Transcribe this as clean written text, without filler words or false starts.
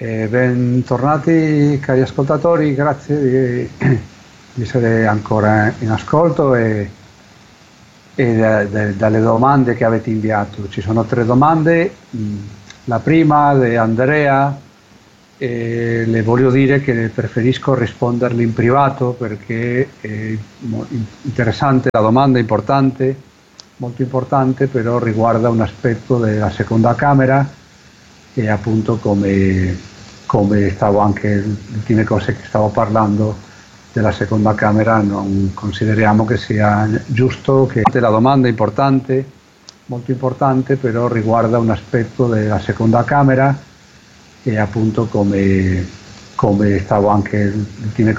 Bentornati cari ascoltatori, grazie di essere ancora in ascolto e dalle domande che avete inviato. Ci sono 3 domande, la prima di Andrea, le voglio dire che preferisco risponderle in privato perché è interessante, la domanda è importante, molto importante, però riguarda un aspetto della seconda camera e appunto come stavo anche le ultime cose che stavo parlando della seconda camera, non consideriamo che sia giusto che la domanda è importante, molto importante, però riguarda un aspetto della seconda camera e appunto come stavo anche le ultime